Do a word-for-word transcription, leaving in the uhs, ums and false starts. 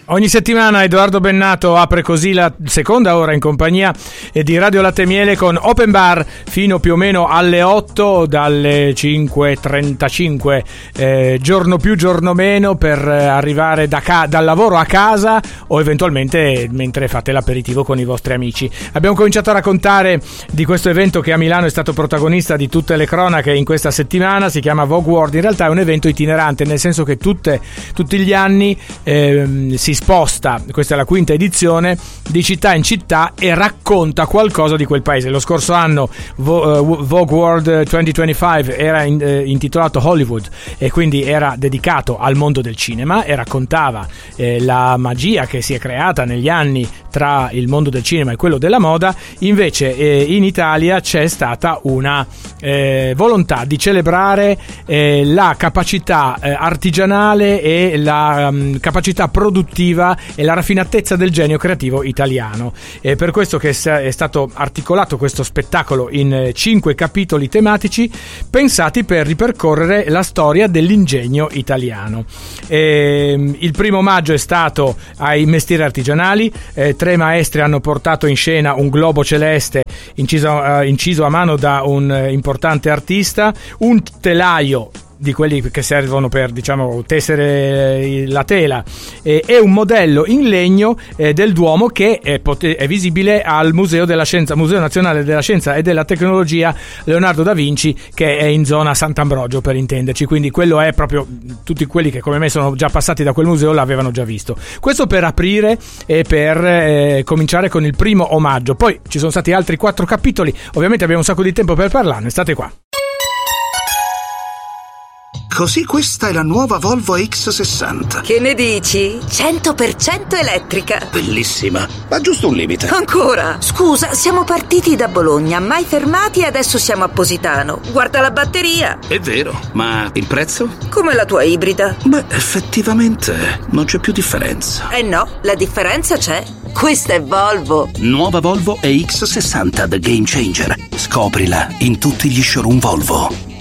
Ogni settimana Edoardo Bennato apre così la seconda ora in compagnia di Radio Latte e Miele con Open Bar fino più o meno alle otto, dalle cinque e trentacinque, eh, giorno più giorno meno, per arrivare da ca- dal lavoro a casa o eventualmente mentre fate l'aperitivo con i vostri amici. Abbiamo cominciato a raccontare di questo evento che a Milano è stato protagonista di tutte le cronache in questa settimana. Si chiama Vogue World. In realtà è un evento itinerante, nel senso che tutte, tutti gli anni eh, si sposta, questa è la quinta edizione, di città in città e racconta qualcosa di quel paese. Lo scorso anno Vo- uh, Vogue World duemilaventicinque era in, eh, intitolato Hollywood e quindi era dedicato al mondo del cinema e raccontava eh, la magia che si è creata negli anni tra il mondo del cinema e quello della moda. Invece eh, in Italia c'è stata una eh, volontà di celebrare eh, la capacità eh, artigianale e la um, capacità produttiva e la raffinatezza del genio creativo italiano. È per questo che è stato articolato questo spettacolo in cinque capitoli tematici pensati per ripercorrere la storia dell'ingegno italiano. E il primo omaggio è stato ai mestieri artigianali. Eh, tre maestri hanno portato in scena un globo celeste inciso, eh, inciso a mano da un eh, importante artista, un telaio di quelli che servono per, diciamo, tessere la tela, e eh, un modello in legno eh, del Duomo che è, pot- è visibile al Museo della Scienza, Museo Nazionale della Scienza e della Tecnologia Leonardo da Vinci, che è in zona Sant'Ambrogio, per intenderci. Quindi quello è proprio, tutti quelli che come me sono già passati da quel museo l'avevano già visto. Questo per aprire e per eh, cominciare con il primo omaggio. Poi ci sono stati altri quattro capitoli, ovviamente abbiamo un sacco di tempo per parlarne, state qua. Così questa è la nuova Volvo X sessanta. Che ne dici? cento per cento elettrica. Bellissima, ma giusto un limite. Ancora? Scusa, siamo partiti da Bologna, mai fermati e adesso siamo a Positano. Guarda la batteria. È vero, ma il prezzo? Come la tua ibrida. Beh, effettivamente non c'è più differenza. Eh no, la differenza c'è. Questa è Volvo. Nuova Volvo E X sessanta The Game Changer. Scoprila in tutti gli showroom Volvo.